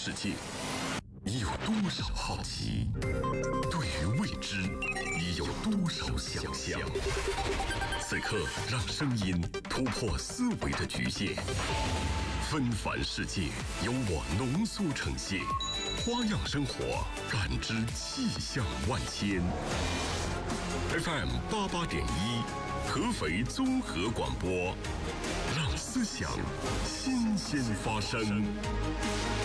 世界，你有多少好奇？对于未知，你有多少想象？此刻，让声音突破思维的局限，纷繁世界由我浓缩呈现，花样生活，感知气象万千。FM 88.1，合肥综合广播，让思想新鲜发生。